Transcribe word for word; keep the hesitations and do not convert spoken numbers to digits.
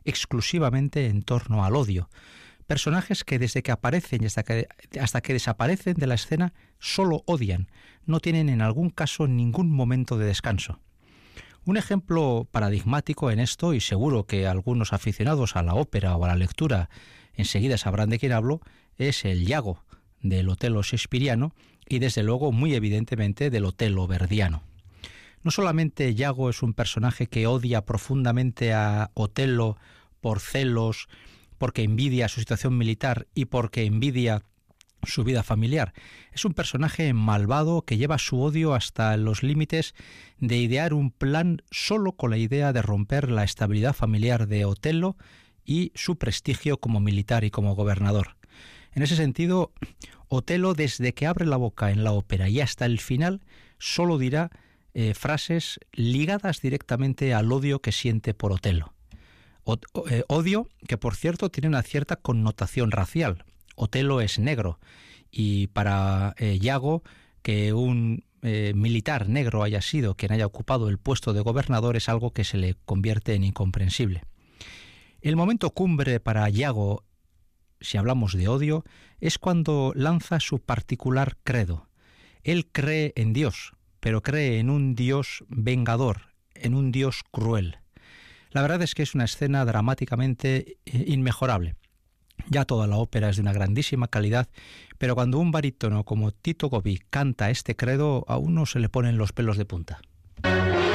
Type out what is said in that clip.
exclusivamente en torno al odio. Personajes que desde que aparecen y hasta que, hasta que desaparecen de la escena solo odian, no tienen en algún caso ningún momento de descanso. Un ejemplo paradigmático en esto, y seguro que algunos aficionados a la ópera o a la lectura enseguida sabrán de quién hablo, es el Iago del Otelo shakespeariano y desde luego muy evidentemente del Otelo verdiano. No solamente Iago es un personaje que odia profundamente a Otelo por celos, porque envidia su situación militar y porque envidia su vida familiar. Es un personaje malvado que lleva su odio hasta los límites de idear un plan solo con la idea de romper la estabilidad familiar de Otelo y su prestigio como militar y como gobernador. En ese sentido, Otelo, desde que abre la boca en la ópera y hasta el final, solo dirá eh, frases ligadas directamente al odio que siente por Otelo. O, eh, odio que, por cierto, tiene una cierta connotación racial. Otelo es negro y para eh, Iago, que un eh, militar negro haya sido quien haya ocupado el puesto de gobernador es algo que se le convierte en incomprensible. El momento cumbre para Iago, si hablamos de odio, es cuando lanza su particular credo. Él cree en Dios, pero cree en un Dios vengador, en un Dios cruel. La verdad es que es una escena dramáticamente inmejorable. Ya toda la ópera es de una grandísima calidad, pero cuando un barítono como Tito Gobi canta este credo, a uno se le ponen los pelos de punta.